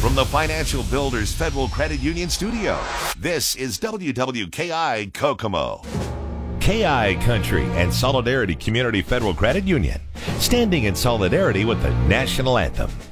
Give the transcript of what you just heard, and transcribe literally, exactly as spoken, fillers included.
From the Financial Builders Federal Credit Union studio, this is W W K I Kokomo. K I Country and Solidarity Community Federal Credit Union, standing in solidarity with the national anthem.